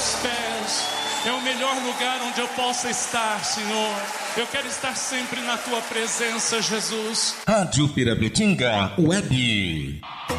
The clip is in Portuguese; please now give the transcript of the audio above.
teus pés. É o melhor lugar onde eu possa estar, Senhor. Eu quero estar sempre na tua presença, Jesus. Rádio Pirabetinga Web.